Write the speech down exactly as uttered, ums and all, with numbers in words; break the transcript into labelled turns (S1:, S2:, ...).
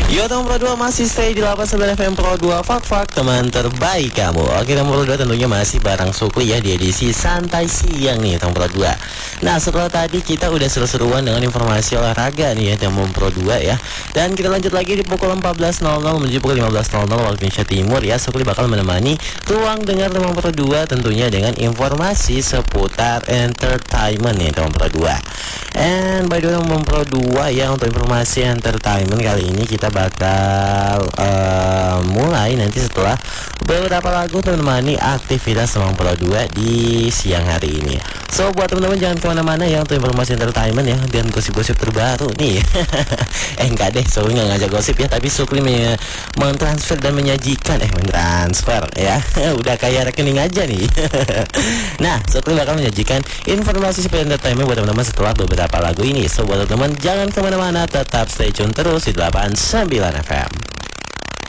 S1: Yo teman Pro dua masih stay di delapan sembilan F M Pro dua, Fak-Fak teman terbaik kamu. Oke teman Pro dua tentunya masih bareng Sukli ya di edisi santai siang nih teman Pro dua. Nah setelah tadi kita udah seru-seruan dengan informasi olahraga nih ya teman Pro dua ya. Dan kita lanjut lagi di pukul empat belas nol nol menuju pukul lima belas nol nol waktu Indonesia Timur ya. Sukli bakal menemani ruang dengar teman Pro dua tentunya dengan informasi seputar entertainment nih teman Pro dua. And by the way teman Pro dua ya, untuk informasi entertainment kali ini kita bakal uh, mulai nanti setelah beberapa lagu menemani aktivitas teman Pro dua di siang hari ini. So buat teman-teman jangan kemana-mana ya untuk informasi entertainment ya, dan gosip-gosip terbaru nih. eh enggak deh, Sukli nggak ngajak gosip ya, tapi Sukli men mentransfer dan menyajikan eh mentransfer ya. Udah kayak rekening aja nih. Nah Sukli bakal menyajikan informasi seputar entertainment buat teman-teman setelah beberapa lagu ini. So buat teman-teman jangan kemana-mana, tetap stay tune terus di delapan sembilan F M.